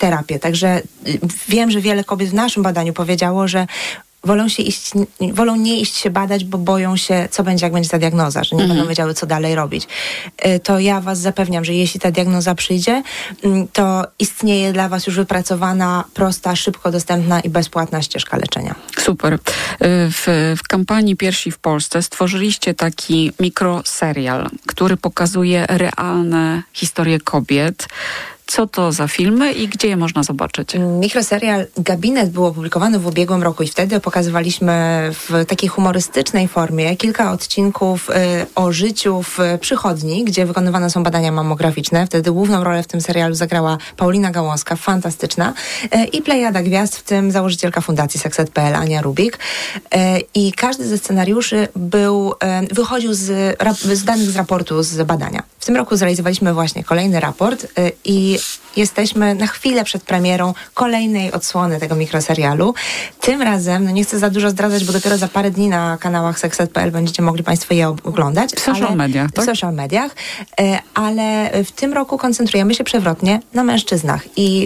terapię. Także wiem, że wiele kobiet w naszym badaniu powiedziało, że wolą nie iść się badać, bo boją się, co będzie, jak będzie ta diagnoza, że nie będą wiedziały, co dalej robić. To ja was zapewniam, że jeśli ta diagnoza przyjdzie, to istnieje dla was już wypracowana, prosta, szybko dostępna i bezpłatna ścieżka leczenia. Super. W kampanii Pierwsi w Polsce stworzyliście taki mikroserial, który pokazuje realne historie kobiet. Co to za filmy i gdzie je można zobaczyć? Mikroserial Gabinet był opublikowany w ubiegłym roku i wtedy pokazywaliśmy w takiej humorystycznej formie kilka odcinków o życiu w przychodni, gdzie wykonywane są badania mammograficzne. Wtedy główną rolę w tym serialu zagrała Paulina Gałązka, fantastyczna, i plejada gwiazd, w tym założycielka Fundacji Sexed.pl Ania Rubik. I każdy ze scenariuszy wychodził z danych z raportu z badania. W tym roku zrealizowaliśmy właśnie kolejny raport i jesteśmy na chwilę przed premierą kolejnej odsłony tego mikroserialu. Tym razem, nie chcę za dużo zdradzać, bo dopiero za parę dni na kanałach Sexed.pl będziecie mogli państwo je oglądać. W social mediach, tak? W social mediach, ale w tym roku koncentrujemy się przewrotnie na mężczyznach i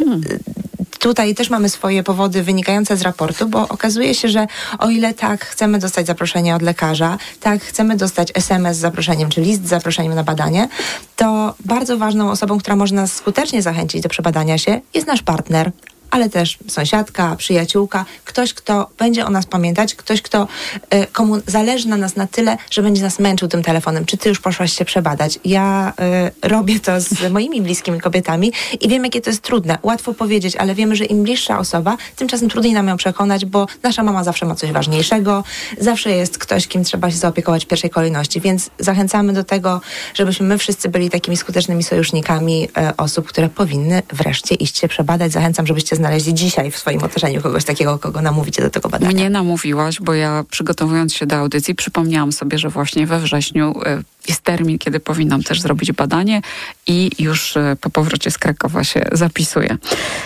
tutaj też mamy swoje powody wynikające z raportu, bo okazuje się, że o ile tak chcemy dostać zaproszenie od lekarza, tak chcemy dostać SMS z zaproszeniem, czy list z zaproszeniem na badanie, to bardzo ważną osobą, która może nas skutecznie zachęcić do przebadania się, jest nasz partner, ale też sąsiadka, przyjaciółka, ktoś, kto będzie o nas pamiętać, ktoś, komu zależy na nas na tyle, że będzie nas męczył tym telefonem. Czy ty już poszłaś się przebadać? Ja robię to z moimi bliskimi kobietami i wiem, jakie to jest trudne. Łatwo powiedzieć, ale wiemy, że im bliższa osoba, tymczasem trudniej nam ją przekonać, bo nasza mama zawsze ma coś ważniejszego, zawsze jest ktoś, kim trzeba się zaopiekować w pierwszej kolejności, więc zachęcamy do tego, żebyśmy my wszyscy byli takimi skutecznymi sojusznikami osób, które powinny wreszcie iść się przebadać. Zachęcam, żebyście znaleźli dzisiaj w swoim otoczeniu kogoś takiego, kogo namówicie do tego badania. Mnie namówiłaś, bo ja przygotowując się do audycji przypomniałam sobie, że właśnie we wrześniu jest termin, kiedy powinnam też zrobić badanie i już po powrocie z Krakowa się zapisuję.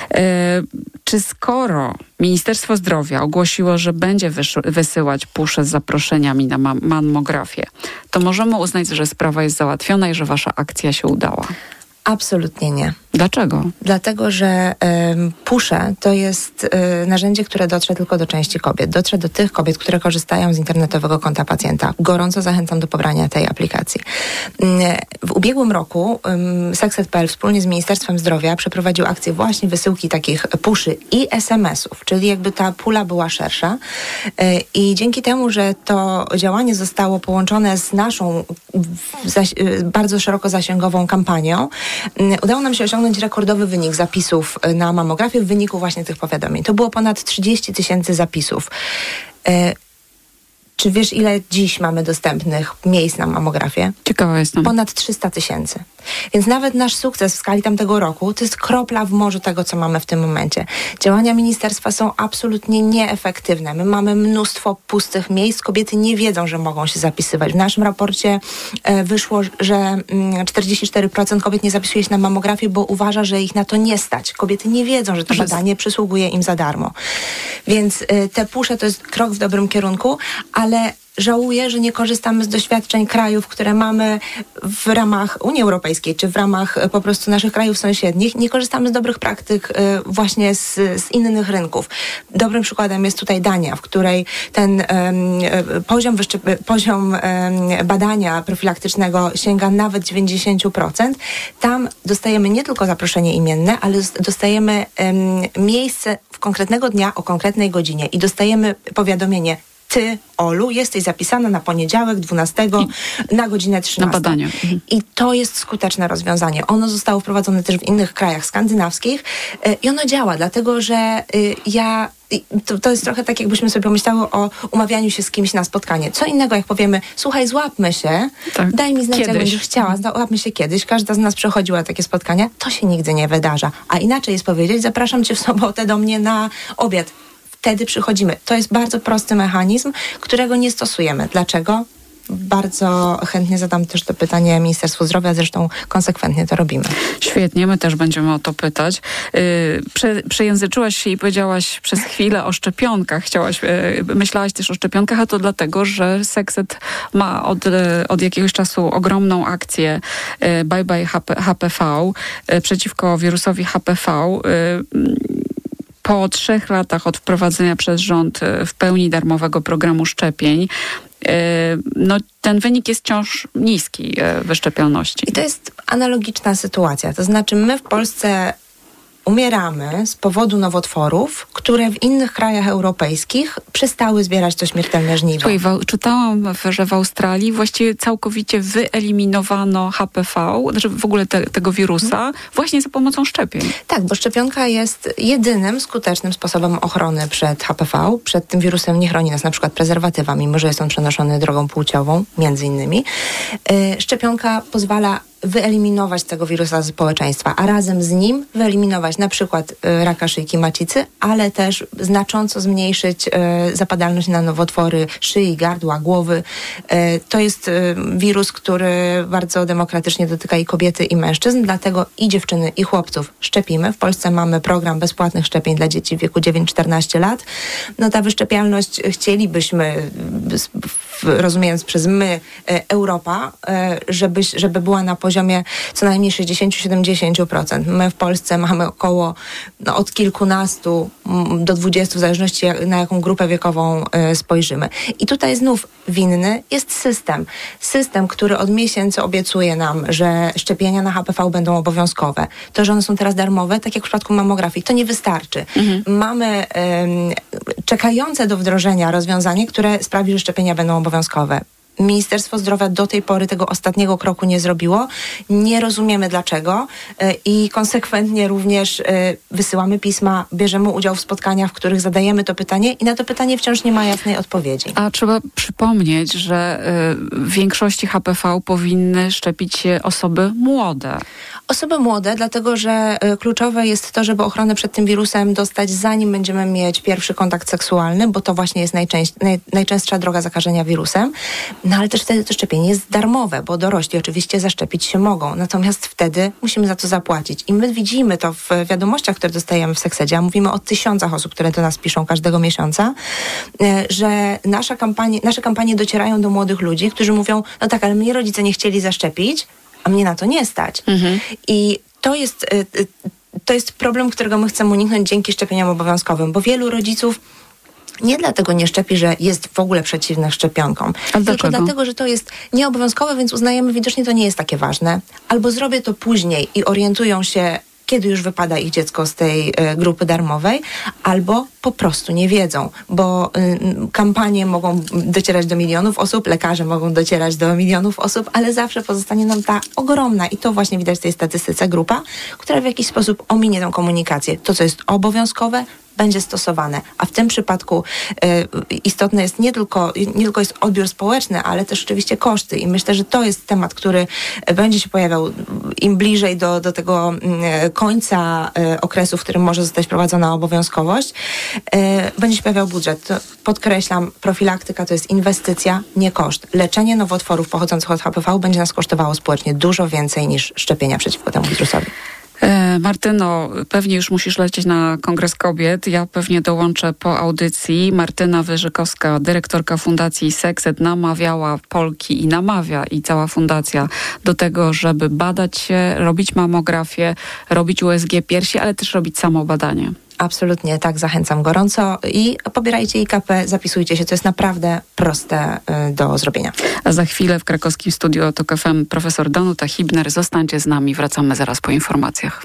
Czy skoro Ministerstwo Zdrowia ogłosiło, że będzie wysyłać pusze z zaproszeniami na mammografię, to możemy uznać, że sprawa jest załatwiona i że wasza akcja się udała? Absolutnie nie. Dlaczego? Dlatego, że pusze to jest narzędzie, które dotrze tylko do części kobiet. Dotrze do tych kobiet, które korzystają z internetowego konta pacjenta. Gorąco zachęcam do pobrania tej aplikacji. W ubiegłym roku Sexed.pl wspólnie z Ministerstwem Zdrowia przeprowadził akcję właśnie wysyłki takich puszy i SMS-ów, czyli jakby ta pula była szersza. I dzięki temu, że to działanie zostało połączone z naszą bardzo szeroko zasięgową kampanią, udało nam się osiągnąć rekordowy wynik zapisów na mammografię w wyniku właśnie tych powiadomień. To było ponad 30 000 zapisów. Czy wiesz, ile dziś mamy dostępnych miejsc na mammografię? Ciekawa jestem. Ponad 300 000. Więc nawet nasz sukces w skali tamtego roku to jest kropla w morzu tego, co mamy w tym momencie. Działania ministerstwa są absolutnie nieefektywne. My mamy mnóstwo pustych miejsc. Kobiety nie wiedzą, że mogą się zapisywać. W naszym raporcie wyszło, że 44% kobiet nie zapisuje się na mammografię, bo uważa, że ich na to nie stać. Kobiety nie wiedzą, że to badanie przysługuje im za darmo. Więc te pusze to jest krok w dobrym kierunku, ale żałuję, że nie korzystamy z doświadczeń krajów, które mamy w ramach Unii Europejskiej, czy w ramach po prostu naszych krajów sąsiednich. Nie korzystamy z dobrych praktyk właśnie z innych rynków. Dobrym przykładem jest tutaj Dania, w której ten poziom badania profilaktycznego sięga nawet 90%. Tam dostajemy nie tylko zaproszenie imienne, ale dostajemy miejsce w konkretnego dnia o konkretnej godzinie i dostajemy powiadomienie: ty, Olu, jesteś zapisana na poniedziałek 12 na godzinę 13. Na badanie. I to jest skuteczne rozwiązanie. Ono zostało wprowadzone też w innych krajach skandynawskich i ono działa, dlatego że to jest trochę tak, jakbyśmy sobie pomyślały o umawianiu się z kimś na spotkanie. Co innego, jak powiemy: słuchaj, złapmy się, tak, daj mi znać, jak będziesz chciała, złapmy się kiedyś. Każda z nas przechodziła takie spotkania. To się nigdy nie wydarza. A inaczej jest powiedzieć: zapraszam cię w sobotę do mnie na obiad. Wtedy przychodzimy. To jest bardzo prosty mechanizm, którego nie stosujemy. Dlaczego? bardzo chętnie zadam też to pytanie Ministerstwu Zdrowia, zresztą konsekwentnie to robimy. Świetnie, my też będziemy o to pytać. Przejęzyczyłaś się i powiedziałaś przez chwilę o szczepionkach. Myślałaś też o szczepionkach, a to dlatego, że Sekset ma od jakiegoś czasu ogromną akcję Bye Bye HPV przeciwko wirusowi HPV. Po 3 latach od wprowadzenia przez rząd w pełni darmowego programu szczepień, ten wynik jest wciąż niski wyszczepialności. I to jest analogiczna sytuacja. To znaczy my w Polsce umieramy z powodu nowotworów, które w innych krajach europejskich przestały zbierać to śmiertelne żniwo. Słuchaj, czytałam, że w Australii właściwie całkowicie wyeliminowano HPV, znaczy w ogóle tego wirusa, właśnie za pomocą szczepień. Tak, bo szczepionka jest jedynym skutecznym sposobem ochrony przed HPV. Przed tym wirusem nie chroni nas na przykład prezerwatywa, mimo że jest on przenoszony drogą płciową, między innymi. Szczepionka pozwala wyeliminować tego wirusa ze społeczeństwa, a razem z nim wyeliminować na przykład raka szyjki macicy, ale też znacząco zmniejszyć zapadalność na nowotwory szyi, gardła, głowy. To jest wirus, który bardzo demokratycznie dotyka i kobiety, i mężczyzn, dlatego i dziewczyny, i chłopców szczepimy. W Polsce mamy program bezpłatnych szczepień dla dzieci w wieku 9-14 lat. No ta wyszczepialność chcielibyśmy, rozumiejąc przez my, Europa, żeby była na poziomie co najmniej 60-70%. My w Polsce mamy około od kilkunastu do 20, w zależności na jaką grupę wiekową spojrzymy. I tutaj znów winny jest system. System, który od miesięcy obiecuje nam, że szczepienia na HPV będą obowiązkowe. To, że one są teraz darmowe, tak jak w przypadku mammografii, to nie wystarczy. Mamy czekające do wdrożenia rozwiązanie, które sprawi, że szczepienia będą obowiązkowe. Ministerstwo Zdrowia do tej pory tego ostatniego kroku nie zrobiło. Nie rozumiemy dlaczego i konsekwentnie również wysyłamy pisma, bierzemy udział w spotkaniach, w których zadajemy to pytanie i na to pytanie wciąż nie ma jasnej odpowiedzi. A trzeba przypomnieć, że w większości HPV powinny szczepić się osoby młode. Osoby młode, dlatego że kluczowe jest to, żeby ochronę przed tym wirusem dostać, zanim będziemy mieć pierwszy kontakt seksualny, bo to właśnie jest najczęstsza droga zakażenia wirusem. No ale też wtedy to szczepienie jest darmowe, bo dorośli oczywiście zaszczepić się mogą. Natomiast wtedy musimy za to zapłacić. I my widzimy to w wiadomościach, które dostajemy w Seksedzie, a mówimy o 1000 osób, które do nas piszą każdego miesiąca, że nasze kampanie docierają do młodych ludzi, którzy mówią, no tak, ale mnie rodzice nie chcieli zaszczepić, a mnie na to nie stać. I to jest problem, którego my chcemy uniknąć dzięki szczepieniom obowiązkowym, bo wielu rodziców nie dlatego nie szczepi, że jest w ogóle przeciwnych szczepionkom, tylko dlatego, że to jest nieobowiązkowe, więc uznajemy, widocznie to nie jest takie ważne. Albo zrobię to później i orientują się, kiedy już wypada ich dziecko z tej grupy darmowej, albo po prostu nie wiedzą, bo kampanie mogą docierać do milionów osób, lekarze mogą docierać do milionów osób, ale zawsze pozostanie nam ta ogromna, i to właśnie widać w tej statystyce, grupa, która w jakiś sposób ominie tę komunikację. To, co jest obowiązkowe, będzie stosowane. A w tym przypadku istotne jest nie tylko jest odbiór społeczny, ale też oczywiście koszty. I myślę, że to jest temat, który będzie się pojawiał im bliżej do tego końca okresu, w którym może zostać wprowadzona obowiązkowość. Będzie się pojawiał budżet. To podkreślam, profilaktyka to jest inwestycja, nie koszt. Leczenie nowotworów pochodzących od HPV będzie nas kosztowało społecznie dużo więcej niż szczepienia przeciwko temu wirusowi. Martyno, pewnie już musisz lecieć na Kongres Kobiet. Ja pewnie dołączę po audycji. Martyna Wyżykowska, dyrektorka Fundacji Sekset, namawiała Polki i namawia i cała fundacja do tego, żeby badać się, robić mammografię, robić USG piersi, ale też robić samobadanie. Absolutnie, tak, zachęcam gorąco i pobierajcie IKP, zapisujcie się, to jest naprawdę proste do zrobienia. A za chwilę w krakowskim studiu TOK FM profesor Danuta Hibner. Zostańcie z nami, wracamy zaraz po informacjach.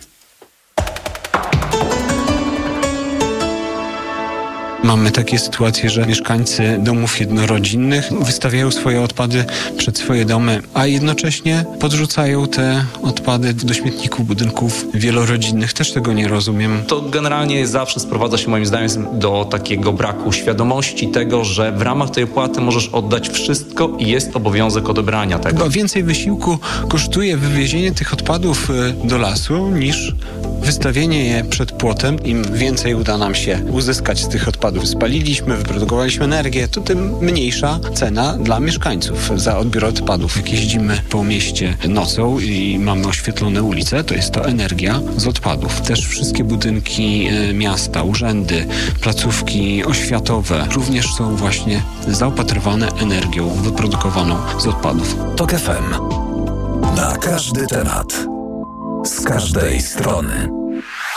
Mamy takie sytuacje, że mieszkańcy domów jednorodzinnych wystawiają swoje odpady przed swoje domy, a jednocześnie podrzucają te odpady do śmietników budynków wielorodzinnych. Też tego nie rozumiem. To generalnie zawsze sprowadza się moim zdaniem do takiego braku świadomości tego, że w ramach tej opłaty możesz oddać wszystko i jest obowiązek odebrania tego. Chyba więcej wysiłku kosztuje wywiezienie tych odpadów do lasu niż wystawienie je przed płotem. Im więcej uda nam się uzyskać z tych odpadów odpadów spaliliśmy, wyprodukowaliśmy energię, to tym mniejsza cena dla mieszkańców za odbiór odpadów. Jak jeździmy po mieście nocą i mamy oświetlone ulice, to jest to energia z odpadów. Też wszystkie budynki miasta, urzędy, placówki oświatowe również są właśnie zaopatrywane energią wyprodukowaną z odpadów. TOK FM. Na każdy temat. Z każdej strony.